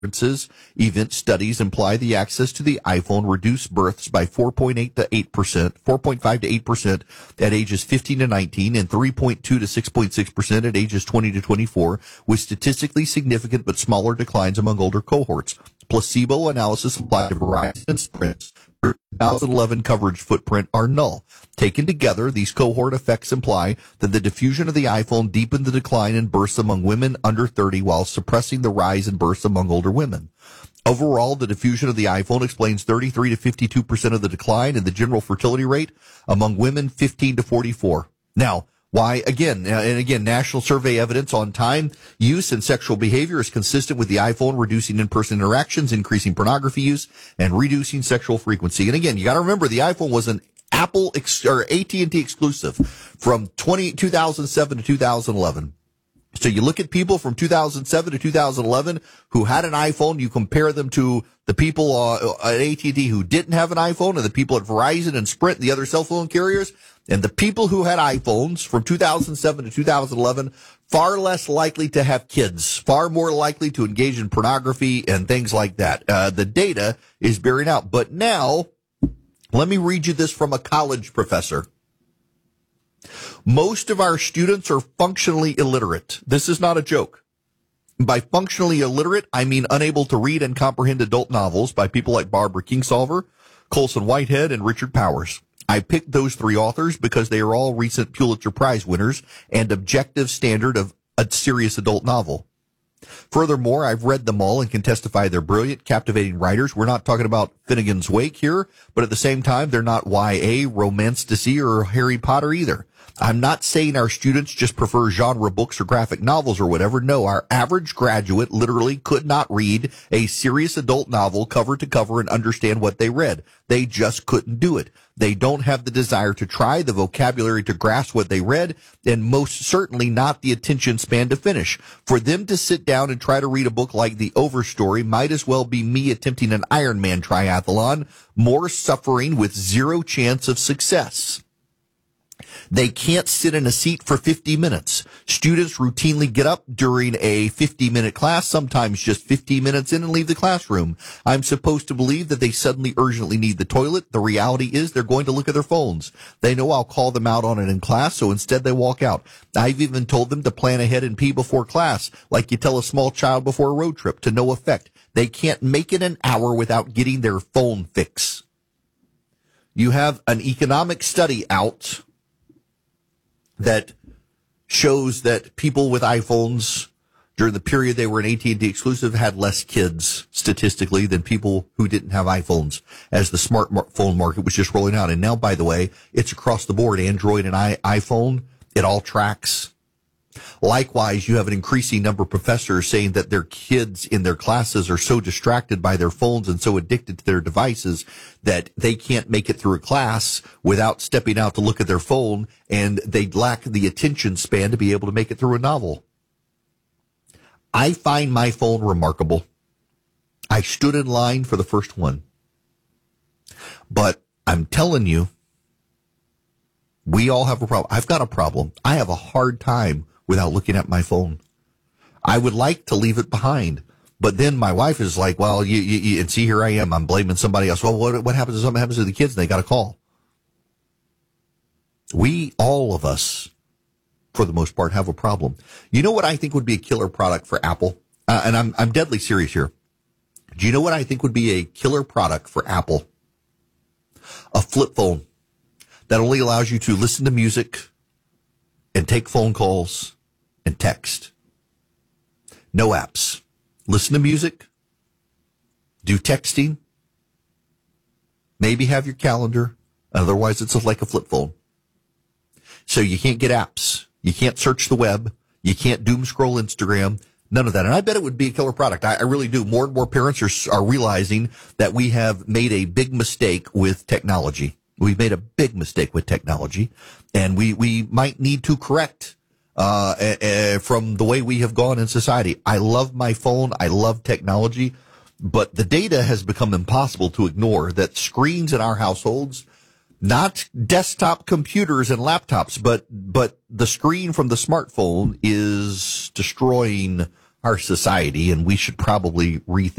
Event studies imply the access to the iPhone reduced births by 4.8 to 8%, 4.5 to 8% at ages 15 to 19, and 3.2 to 6.6% at ages 20 to 24, with statistically significant but smaller declines among older cohorts. Placebo analysis applied to Verizon and Sprint's 2011 coverage footprint are null. Taken together, these cohort effects imply that the diffusion of the iPhone deepened the decline in births among women under 30 while suppressing the rise in births among older women. Overall, the diffusion of the iPhone explains 33 to 52% of the decline in the general fertility rate among women 15 to 44. Now, why, again, national survey evidence on time use and sexual behavior is consistent with the iPhone reducing in-person interactions, increasing pornography use, and reducing sexual frequency. And again, you got to remember the iPhone was an or AT&T exclusive from 2007 to 2011. So you look at people from 2007 to 2011 who had an iPhone, you compare them to the people at AT&T who didn't have an iPhone, and the people at Verizon and Sprint and the other cell phone carriers, and the people who had iPhones from 2007 to 2011, far less likely to have kids, far more likely to engage in pornography and things like that. The data is bearing out. But now, let me read you this from a college professor. Most of our students are functionally illiterate. This is not a joke. By functionally illiterate, I mean unable to read and comprehend adult novels by people like Barbara Kingsolver, Colson Whitehead, and Richard Powers. I picked those three authors because they are all recent Pulitzer Prize winners and objective standard of a serious adult novel. Furthermore, I've read them all and can testify they're brilliant, captivating writers. We're not talking about Finnegan's Wake here, but at the same time, they're not YA, romanticy, or Harry Potter either. I'm not saying our students just prefer genre books or graphic novels or whatever. No, our average graduate literally could not read a serious adult novel cover to cover and understand what they read. They just couldn't do it. They don't have the desire to try, the vocabulary to grasp what they read, and most certainly not the attention span to finish. For them to sit down and try to read a book like The Overstory might as well be me attempting an Ironman triathlon, more suffering with zero chance of success. They can't sit in a seat for 50 minutes. Students routinely get up during a 50-minute class, sometimes just 15 minutes in, and leave the classroom. I'm supposed to believe that they suddenly urgently need the toilet. The reality is they're going to look at their phones. They know I'll call them out on it in class, so instead they walk out. I've even told them to plan ahead and pee before class, like you tell a small child before a road trip, to no effect. They can't make it an hour without getting their phone fix. You have an economic study out that shows that people with iPhones during the period they were an AT&T exclusive had less kids statistically than people who didn't have iPhones as the smartphone market was just rolling out. And now, by the way, it's across the board, Android and iPhone. It all tracks. Likewise, you have an increasing number of professors saying that their kids in their classes are so distracted by their phones and so addicted to their devices that they can't make it through a class without stepping out to look at their phone, and they lack the attention span to be able to make it through a novel. I find my phone remarkable. I stood in line for the first one. But I'm telling you, we all have a problem. I've got a problem. I have a hard time without looking at my phone. I would like to leave it behind. But then my wife is like, well, and see, here I am. I'm blaming somebody else. Well, what happens if something happens to the kids and they got a call? We, all of us, for the most part, have a problem. You know what I think would be a killer product for Apple? And I'm deadly serious here. Do you know what I think would be a killer product for Apple? A flip phone that only allows you to listen to music and take phone calls and text. No apps. Listen to music, do texting, maybe have your calendar. Otherwise, it's like a flip phone. So you can't get apps. You can't search the web. You can't doom scroll Instagram. None of that. And I bet it would be a killer product. I really do. More and more parents are realizing that we have made a big mistake with technology. We've made a big mistake with technology, and we might need to correct from the way we have gone in society. I love my phone. I love technology, but the data has become impossible to ignore that screens in our households, not desktop computers and laptops, but the screen from the smartphone is destroying our society, and we should probably rethink